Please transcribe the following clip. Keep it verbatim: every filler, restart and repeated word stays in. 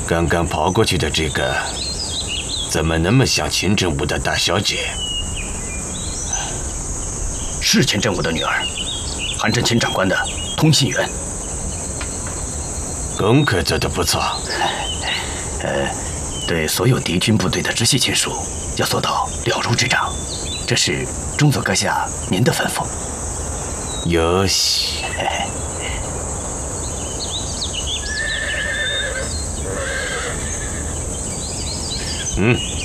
刚刚跑过去的这个，怎么那么像秦正武的大小姐？ 是秦正武的女儿，韩振秦长官的通信员。 功课做得不错。 呃，对所有敌军部队的直系亲属要做到了如指掌，这是中佐阁下您的吩咐。 よし。嗯。